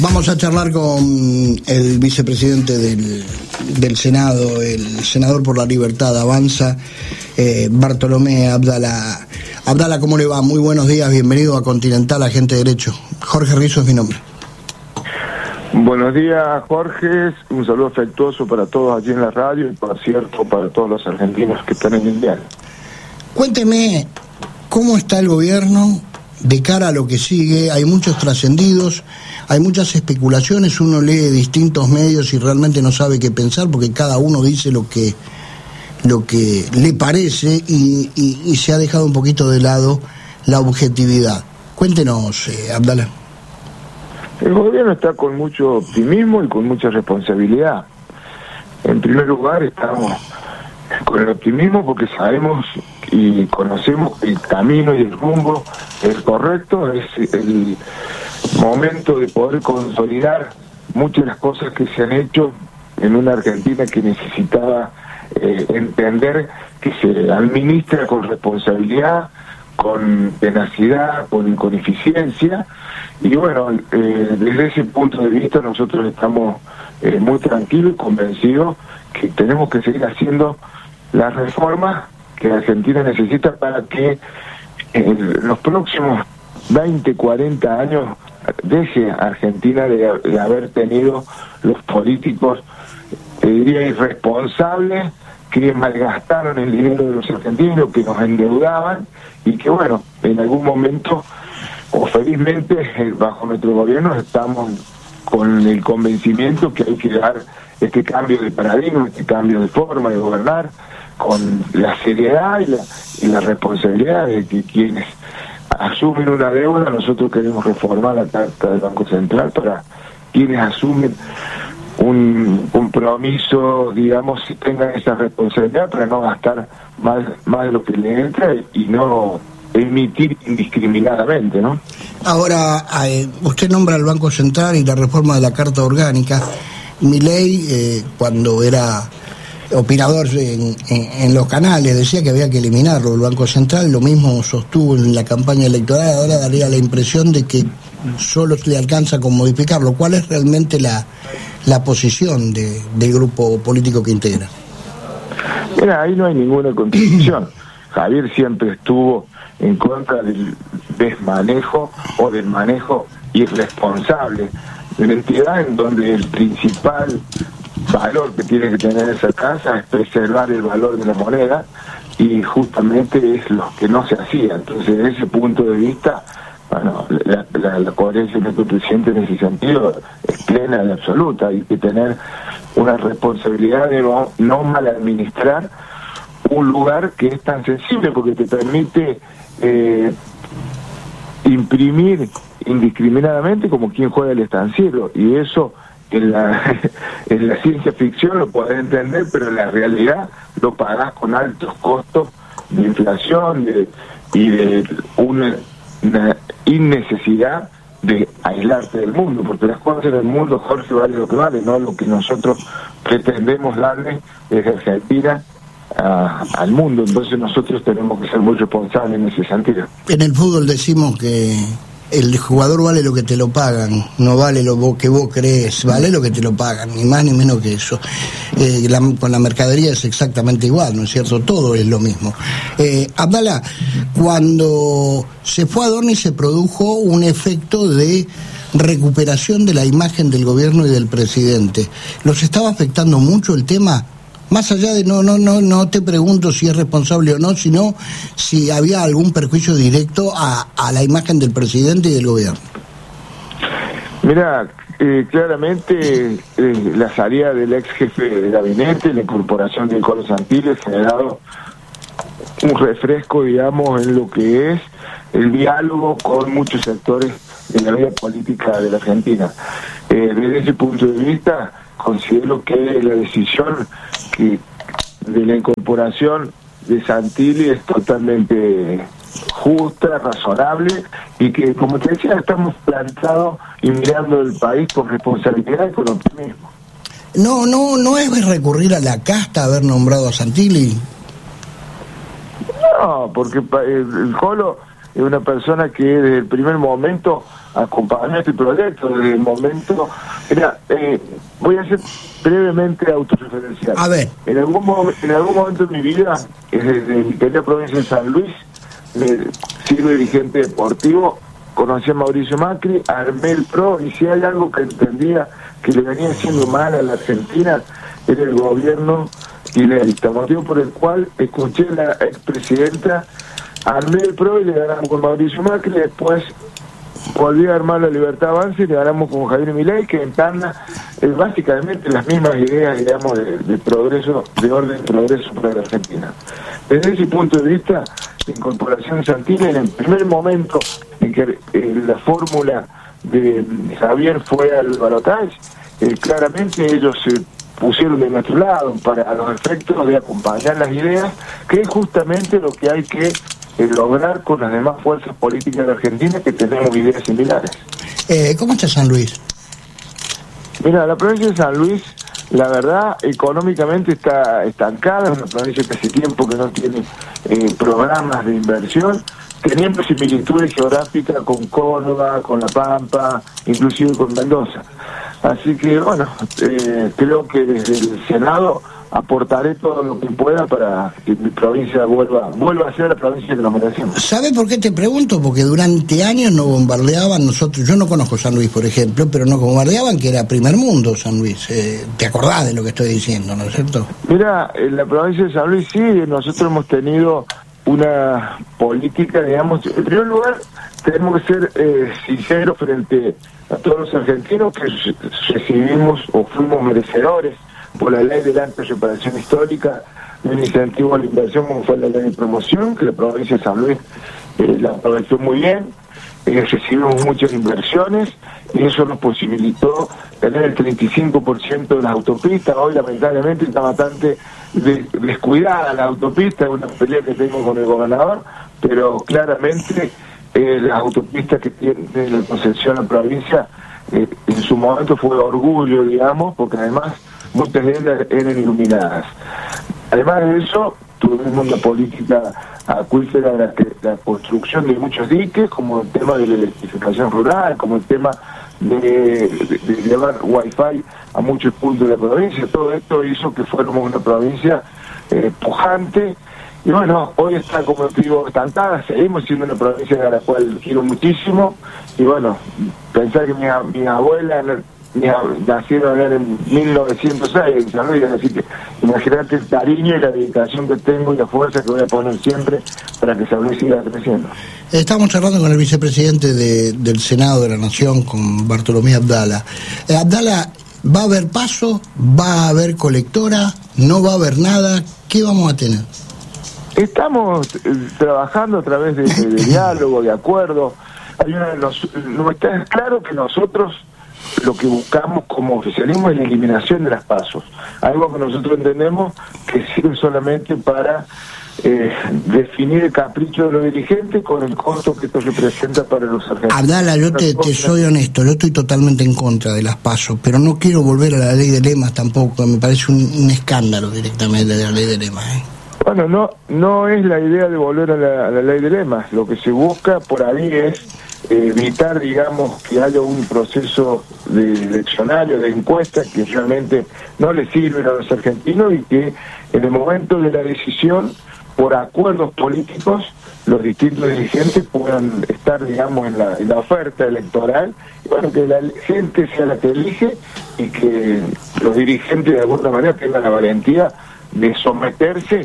Vamos a charlar con el vicepresidente del Senado, el senador por la libertad Avanza, Bartolomé Abdala. Abdala, ¿cómo le va? Muy buenos días, bienvenido a Continental, Agente de Derecho. Jorge Rizzo es mi nombre. Buenos días, Jorge. Un saludo afectuoso para todos allí en la radio y, por cierto, para todos los argentinos que están en el diario. Cuénteme, ¿cómo está el gobierno de cara a lo que sigue? Hay muchos trascendidos, hay muchas especulaciones, uno lee distintos medios y realmente no sabe qué pensar porque cada uno dice lo que le parece y se ha dejado un poquito de lado la objetividad. Cuéntenos, Abdala. El gobierno está con mucho optimismo y con mucha responsabilidad. En primer lugar, estamos con el optimismo porque sabemos y conocemos que el camino y el rumbo es correcto, es el momento de poder consolidar muchas de las cosas que se han hecho en una Argentina que necesitaba entender que se administra con responsabilidad, con tenacidad, con eficiencia, y bueno, desde ese punto de vista nosotros estamos muy tranquilos y convencidos que tenemos que seguir haciendo las reformas que Argentina necesita para que en los próximos 20, 40 años deje Argentina de haber tenido los políticos, diría, irresponsables, que malgastaron el dinero de los argentinos, que nos endeudaban y que, bueno, en algún momento, o felizmente, bajo nuestro gobierno estamos con el convencimiento que hay que dar este cambio de paradigma, este cambio de forma de gobernar, con la seriedad y la responsabilidad de que quienes asumen una deuda, nosotros queremos reformar la Carta del Banco Central para quienes asumen un compromiso, digamos, si tengan esa responsabilidad para no gastar más de lo que le entra y no emitir indiscriminadamente, ¿no? Ahora, usted nombra el Banco Central y la reforma de la Carta Orgánica. Milei, cuando era opinador en los canales, decía que había que eliminarlo, el Banco Central, lo mismo sostuvo en la campaña electoral, ahora daría la impresión de que solo le alcanza con modificarlo. ¿Cuál es realmente la posición del grupo político que integra? Mira, ahí no hay ninguna contradicción. Javier siempre estuvo en contra del desmanejo o del manejo irresponsable de la entidad, en donde el principal valor que tiene que tener esa casa es preservar el valor de la moneda, y justamente es lo que no se hacía. Entonces, desde ese punto de vista, bueno, la coherencia de nuestro presidente en ese sentido es plena y absoluta. Hay que tener una responsabilidad de no mal administrar un lugar que es tan sensible, porque te permite imprimir indiscriminadamente como quien juega el estanciero, y eso en la ciencia ficción lo podés entender, pero en la realidad lo pagás con altos costos de inflación y de una innecesidad de aislarte del mundo, porque las cosas del mundo, Jorge, vale lo que vale, no lo que nosotros pretendemos darle desde Argentina al mundo. Entonces nosotros tenemos que ser muy responsables en ese sentido. En el fútbol decimos que el jugador vale lo que te lo pagan, no vale lo que vos crees, vale lo que te lo pagan, ni más ni menos que eso. Con la mercadería es exactamente igual, ¿no es cierto? Todo es lo mismo. Abdala, cuando se fue Adorni se produjo un efecto de recuperación de la imagen del gobierno y del presidente. ¿Los estaba afectando mucho el tema? Más allá de no te pregunto si es responsable o no, sino si había algún perjuicio directo a la imagen del presidente y del gobierno. Mira, claramente la salida del ex jefe de gabinete, la incorporación de Colo Santilli ha generado un refresco, digamos, en lo que es el diálogo con muchos sectores de la vida política de la Argentina. Desde ese punto de vista, considero que la decisión de la incorporación de Santilli es totalmente justa, razonable, y que, como te decía, estamos plantados y mirando el país con responsabilidad y con optimismo. No es recurrir a la casta haber nombrado a Santilli. No, porque el Colo es una persona que desde el primer momento acompañó este proyecto desde el momento. Mira, voy a ser brevemente autorreferencial. A ver. En algún momento de mi vida, desde mi querida provincia de San Luis, siendo dirigente deportivo, conocí a Mauricio Macri, armé el PRO, y si hay algo que entendía que le venía haciendo mal a la Argentina, era el gobierno kirchnerista, motivo por el cual escuché a la expresidenta, armé el PRO y le ganamos con Mauricio Macri. Después volví a armar la Libertad Avanza y le ganamos con Javier Milei, que encarna básicamente las mismas ideas, digamos, de progreso, de orden de progreso para la Argentina. Desde ese punto de vista, la incorporación santina, en el primer momento en que la fórmula de Javier fue al balotaje, claramente ellos se pusieron de nuestro lado para los efectos de acompañar las ideas, que es justamente lo que hay que lograr con las demás fuerzas políticas de Argentina, que tenemos ideas similares. ¿Cómo está San Luis? Mira, la provincia de San Luis, la verdad, económicamente está estancada, es una provincia que hace tiempo que no tiene programas de inversión, teniendo similitudes geográficas con Córdoba, con La Pampa, inclusive con Mendoza. Así que, bueno, creo que desde el Senado aportaré todo lo que pueda para que mi provincia vuelva a ser la provincia que nos merecemos. ¿Sabe por qué te pregunto? Porque durante años nos bombardeaban nosotros. Yo no conozco San Luis, por ejemplo, pero nos bombardeaban que era primer mundo San Luis. ¿Te acordás de lo que estoy diciendo, no es cierto? Mira, en la provincia de San Luis sí, nosotros hemos tenido una política, digamos, en primer lugar tenemos que ser sinceros frente a todos los argentinos que recibimos o fuimos merecedores por la ley de la reparación histórica, un incentivo a la inversión como fue la ley de promoción, que la provincia de San Luis la aprovechó muy bien, recibimos muchas inversiones y eso nos posibilitó tener el 35% de las autopistas. Hoy lamentablemente está bastante descuidada la autopista, es una pelea que tengo con el gobernador, pero claramente las autopistas que tiene la concesión a la provincia en su momento fue orgullo, digamos, porque además muchas de ellas eran iluminadas. Además de eso, tuvimos una política acuífera de la construcción de muchos diques, como el tema de la electrificación rural, como el tema de llevar wifi a muchos puntos de la provincia. Todo esto hizo que fuéramos una provincia pujante, y bueno, hoy está, como te digo, estancada. Seguimos siendo una provincia a la cual quiero muchísimo, y bueno, pensar que mi abuela nacieron en 1906 en San Luis, así que imagínate el cariño y la dedicación que tengo y la fuerza que voy a poner siempre para que San Luis siga creciendo. Estamos charlando con el vicepresidente del Senado de la Nación, con Bartolomé Abdala. Abdala, ¿va a haber paso? ¿Va a haber colectora? ¿No va a haber nada? ¿Qué vamos a tener? Estamos trabajando a través de diálogo, de acuerdo. Está claro que nosotros lo que buscamos como oficialismo es la eliminación de las pasos, algo que nosotros entendemos que sirve solamente para definir el capricho de los dirigentes con el costo que esto representa para los argentinos. Abdala, yo te soy honesto, yo estoy totalmente en contra de las pasos, pero no quiero volver a la ley de lemas tampoco, me parece un escándalo directamente de la ley de lemas. Bueno, no es la idea de volver a la ley de lemas, lo que se busca por ahí es evitar, digamos, que haya un proceso de eleccionario, de encuesta, que realmente no le sirven a los argentinos, y que en el momento de la decisión, por acuerdos políticos, los distintos dirigentes puedan estar, digamos, en la oferta electoral, y bueno, que la gente sea la que elige, y que los dirigentes de alguna manera tengan la valentía de someterse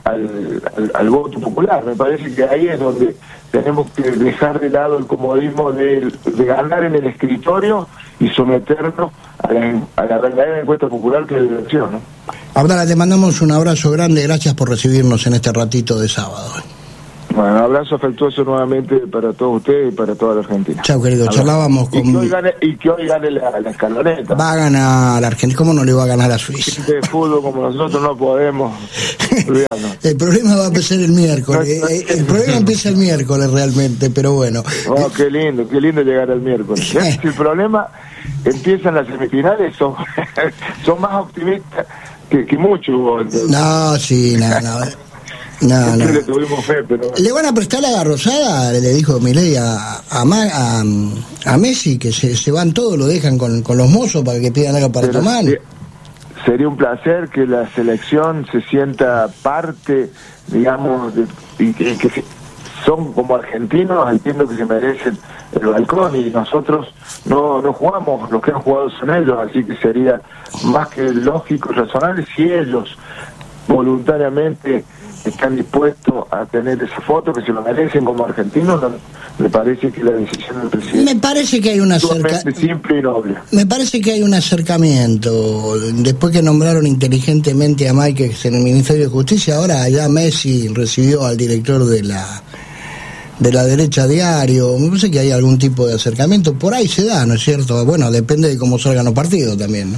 al voto popular. Me parece que ahí es donde tenemos que dejar de lado el comodismo de ganar en el escritorio y someternos a la verdadera encuesta popular, que es la elección, ¿no? Abdala, te mandamos un abrazo grande, gracias por recibirnos en este ratito de sábado. Bueno, abrazo afectuoso nuevamente para todos ustedes y para toda la Argentina. Chao, querido. Charlábamos con... Y que hoy gane la escaloneta. Va a ganar la Argentina. ¿Cómo no le va a ganar a Suiza? De fútbol como nosotros no podemos. El problema va a empezar el miércoles. El problema empieza el miércoles realmente, pero bueno. Oh, qué lindo llegar al miércoles. Si el problema empieza en las semifinales, son más optimistas que muchos. No, sí, no. No. Le tuvimos fe, pero... ¿Le van a prestar la rosada? Le dijo Milei a Messi, que se van todos, lo dejan con los mozos para que pidan algo para tomar. Sería un placer que la selección se sienta parte, digamos, y que son como argentinos, entiendo que se merecen el balcón, y nosotros no jugamos, los que han jugado son ellos, así que sería más que lógico y razonable si ellos voluntariamente están dispuestos a tener esa foto, que se lo merecen como argentinos. Me parece que la decisión del presidente, me parece que hay un simple y noble. Me parece que hay un acercamiento. Después que nombraron inteligentemente a Máquez en el Ministerio de Justicia, ahora ya Messi recibió al director de la derecha diario. Me parece que hay algún tipo de acercamiento. Por ahí se da, ¿no es cierto? Bueno, depende de cómo salgan los partidos también, ¿no?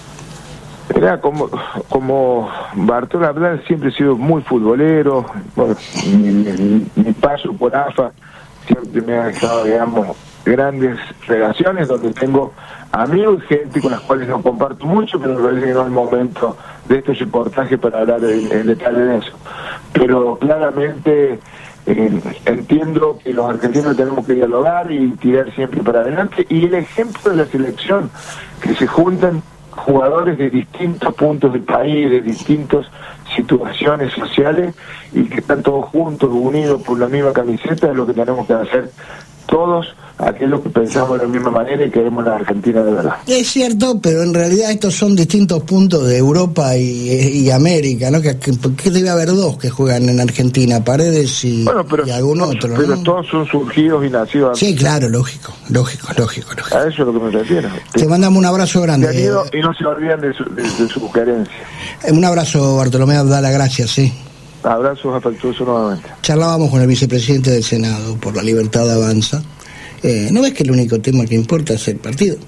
Era como Bartolo Abdal siempre he sido muy futbolero. Bueno, mi paso por AFA siempre me ha dejado, digamos, grandes relaciones donde tengo amigos y gente con las cuales no comparto mucho, pero me parece que no es el momento de este reportaje para hablar en detalle de eso. Pero claramente entiendo que los argentinos tenemos que dialogar y tirar siempre para adelante, y el ejemplo de la selección, que se juntan jugadores de distintos puntos del país, de distintas situaciones sociales, y que están todos juntos, unidos por la misma camiseta, es lo que tenemos que hacer todos, aquellos que pensamos de la misma manera y queremos la Argentina de verdad. Es cierto, pero en realidad estos son distintos puntos de Europa y América, ¿no? Que debe haber dos que juegan en Argentina, Paredes y algún otro, ¿no? Pero todos son surgidos y nacidos. Sí, claro, lógico. A eso es lo que me refiero. Te mandamos un abrazo grande. Y no se olviden de su sugerencia. Un abrazo, Bartolomé Abdala, gracias, sí. Abrazos afectuosos nuevamente. Charlábamos con el vicepresidente del Senado por la Libertad Avanza. ¿No ves que el único tema que importa es el partido?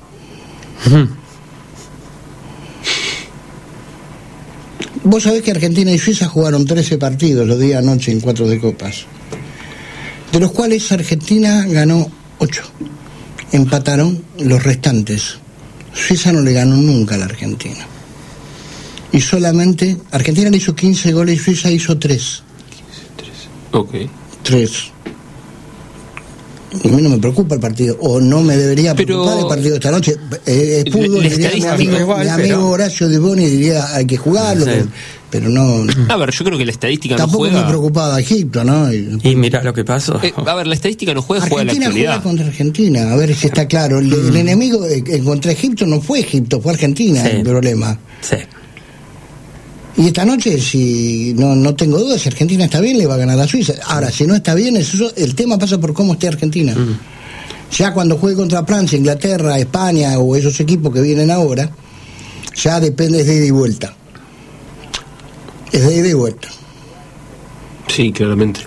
Vos sabés que Argentina y Suiza jugaron 13 partidos los días anoche en 4 de copas, de los cuales Argentina ganó 8. Empataron los restantes. Suiza no le ganó nunca a la Argentina. Y solamente Argentina le hizo 15 goles y Suiza hizo 3. Ok. 3. A mí no me preocupa el partido, o no me debería preocupar el partido esta noche. Fútbol, diría mi amigo Horacio de Boni, diría hay que jugarlo, pero no. A ver, yo creo que la estadística tampoco no juega. Tampoco me preocupaba Egipto, ¿no? Y mirá lo que pasó. A ver, la estadística no juega, juega la actualidad. Argentina juega contra Argentina, a ver si está claro. El enemigo contra Egipto no fue Egipto, fue Argentina el problema. Sí. Y esta noche, si no tengo dudas, si Argentina está bien, le va a ganar a Suiza. Ahora, si no está bien, el tema pasa por cómo esté Argentina. Ya cuando juegue contra Francia, Inglaterra, España o esos equipos que vienen ahora, ya depende de ida y vuelta. Es de ida y vuelta. Sí, claramente.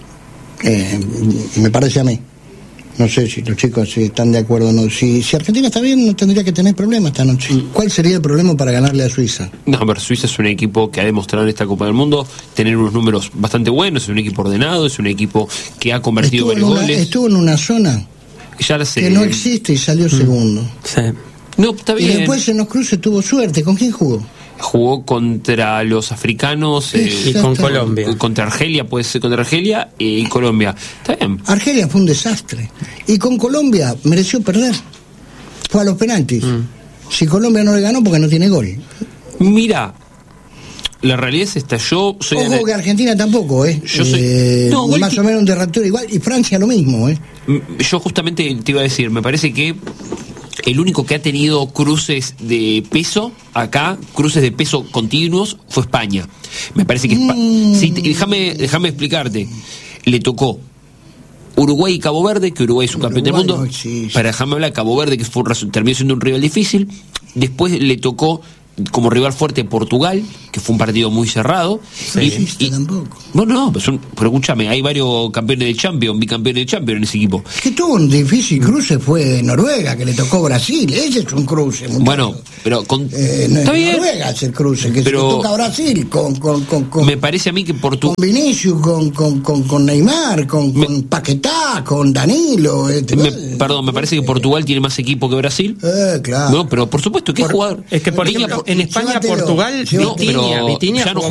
Me parece a mí. No sé si los chicos están de acuerdo o no. Si Argentina está bien, no tendría que tener problemas esta noche. ¿Cuál sería el problema para ganarle a Suiza? No, a ver, Suiza es un equipo que ha demostrado en esta Copa del Mundo tener unos números bastante buenos, es un equipo ordenado, es un equipo que ha convertido varios goles. Estuvo en una zona que no existe y salió segundo. Sí. No, está bien. Y después en los cruces tuvo suerte. ¿Con quién jugó? Jugó contra los africanos y con Colombia. Contra Argelia, puede ser contra Argelia y Colombia. Está bien. Argelia fue un desastre. Y con Colombia mereció perder. Fue a los penaltis. Si Colombia no le ganó porque no tiene gol. Mira, la realidad es esta. Yo soy. Ojo que Argentina tampoco, Yo soy. Más o menos un derrotero igual. Y Francia lo mismo, Yo justamente te iba a decir, me parece que el único que ha tenido cruces de peso acá, cruces de peso continuos, fue España. Me parece que sí, déjame explicarte. Le tocó Uruguay y Cabo Verde, que Uruguay es un campeón del mundo. No existe. Para dejarme hablar, Cabo Verde, que terminó siendo un rival difícil. Después le tocó como rival fuerte Portugal, que fue un partido muy cerrado. Y tampoco. No, pero escúchame, hay varios campeones de Champions, bicampeones de Champions en ese equipo. Que tuvo un difícil cruce fue Noruega, que le tocó Brasil. Ese es un cruce. Bueno, pero está bien. Noruega es el cruce, que pero, se le toca a Brasil con me parece a mí que Portugal, con Vinicius, con Neymar, con Paquetá, con Danilo. Perdón, me parece que Portugal tiene más equipo que Brasil. Claro. No, pero por supuesto, ¿qué jugador? Es que, por ejemplo, en España, Portugal, Vitinha ya no